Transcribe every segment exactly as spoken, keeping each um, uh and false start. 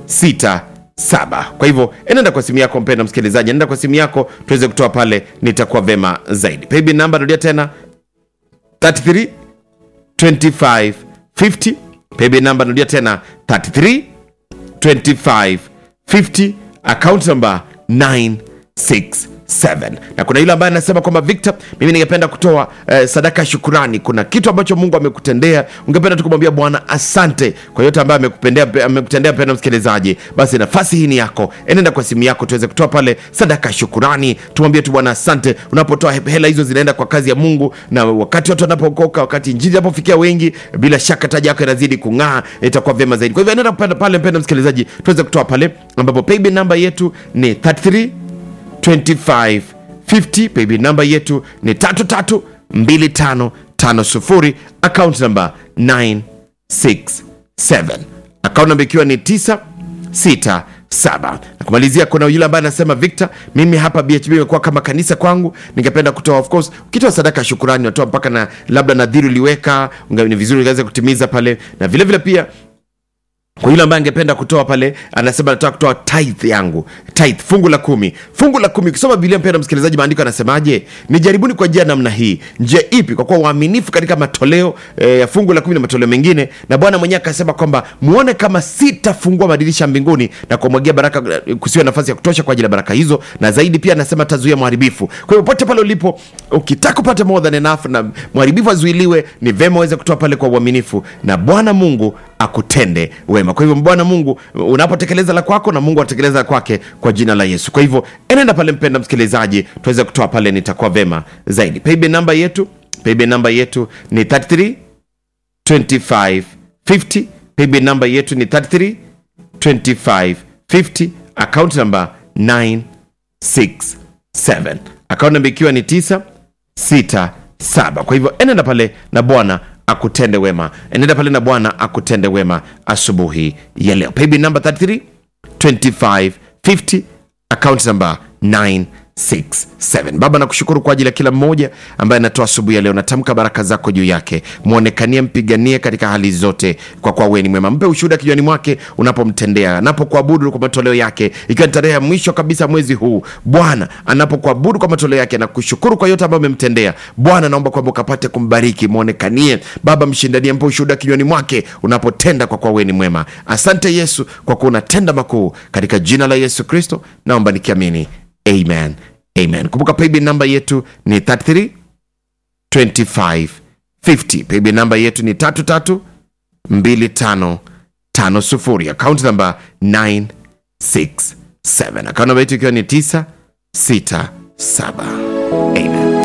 sita saba. Kwa hivyo enenda kwa simu yako mpendwa msikilizaji, enenda kwa simu yako tuweze kutoa pale, nitakuwa vema zaidi. Paybill number rudia tena thirty-three twenty-five fifty. Paybill number rudia tena thirty-three twenty-five fifty. Account number nine six seven. Na kuna yule ambaye anasema kwamba Victor, mimi ningependa kutoa eh, sadaka shukrani. Kuna kitu ambacho Mungu amekutendea, ungependa tukumwambia Bwana asante kwa yote ambayo amekupendea amekutendea mpendwa msikilizaji. Basi nafasi hii ni yako, enenda kwa simu yako tuweze kutoa pale sadaka shukrani, tumwambie tu Bwana asante. Unapotoa hela hizo zinaenda kwa kazi ya Mungu, na wakati watu wanapookoka, wakati injili inapofikia wengi, bila shaka taji yako inazidi kung'aa, itakuwa vyema zaidi. Kwa hivyo enenda pale mpendwa msikilizaji tuweze kutoa pale, ambapo paybill number yetu ni thirty-three twenty-five fifty. Paybill number yetu ni tatu tatu mbili tano tano sufuri. Account number nine six seven. Account number ikiwa ni tisa sita saba. Na kumalizia kuna yule ambaye anasema Victor, mimi hapa B H B imekuwa kama kanisa kwangu, ningependa kutoa. Of course ukitoa sadaka shukrani unatoa mpaka na labda nadhiri uliweka, ni vizuri uweze kutimiza pale. Na vile vile pia kwa yule ambaye angependa kutoa pale, anasema nataka kutoa tithe yangu, tithe fungu la kumi. Fungu la kumi, kusoma Biblia mpendwa msikilizaji, maandiko yanasemaje? Nijaribuni kwa njia namna hii. Njia ipi? Kwa kuwa waaminifu katika matoleo ya e, fungu la kumi na matoleo mengine. Na Bwana mwenyewe akasema kwamba muone kama sitafungua madirisha mbinguni na kumwagia baraka, kusiwe nafasi ya kutosha kwa ajili ya baraka hizo, na zaidi pia anasema tazuia mharibifu. Kwa hiyo popote pale ulipo, ukitaka kupata more than enough na mharibifu azuiliwe, ni vema uweze kutoa pale kwa uaminifu, na Bwana Mungu akutende wema. Kwa hivyo Bwana Mungu unapotekeleza la kwako, na Mungu atatekeleza la kwake kwa jina la Yesu. Kwa hivyo enenda pale mpenda msikilizaji tuweze kutoa pale, nitakuwa vema zaidi. Paybill number yetu, paybill number yetu ni thirty-three twenty-five fifty. Paybill number yetu ni thirty-three twenty-five fifty. Account number nine six seven. Account number ikiwa ni tisa sita saba. Kwa hivyo enenda pale na Bwana akutende wema. Enenda pale na Bwana akutende wema asubuhi ya leo. Paybill number thirty-three twenty-five fifty. Account number nine six seven. Baba nakushukuru kwa ajili ya kila mmoja ambaye anatoa asubuhi ya leo. Natamka baraka zako juu yake, muonekanie, mpiganie katika hali zote, kwa kwa wewe ni mwema. Mpe ushuhuda kinywani mwake unapomtendea, anapokuabudu kwa matoleo yake, ikiwa ni tarehe ya mwisho kabisa mwezi huu. Bwana anapokuabudu kwa matoleo yake na kushukuru kwa yote ambayo umemtendea, Bwana naomba kwamba ukapate kumbariki, muonekanie Baba, mshindanie, mpe ushuhuda kinywani mwake unapotenda, kwa kwa wewe ni mwema. Asante Yesu kwa kuwa unatenda makuu, katika jina la Yesu Kristo naomba nikiamini. Amen. Amen. Kumbuka paybill number yetu ni thirty-three twenty-five fifty. Paybill number yetu ni tatu tatu mbili tano tano sufuri. Account number nine six seven. Account number yetu ikiwa ni tisa sita saba. Amen.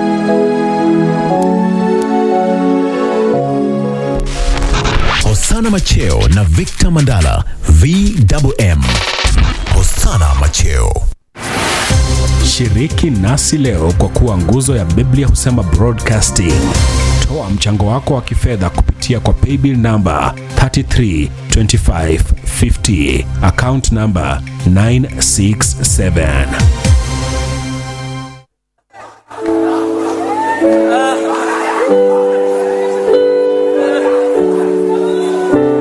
Hosana Macheo na Victor Mandala V M M. Hosana Macheo. Shiriki nasi leo kwa kuwa nguzo ya Biblia Husema Broadcasting. Toa mchango wako wa kifedha kupitia kwa paybill number thirty-three twenty-five fifty. Account number nine six seven.